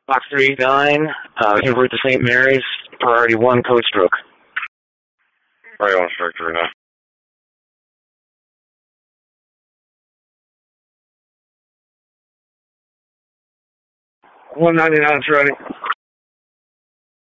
Fox 39, convert to St. Mary's, priority 1, code stroke. Right on, Inspector, now. 199's ready.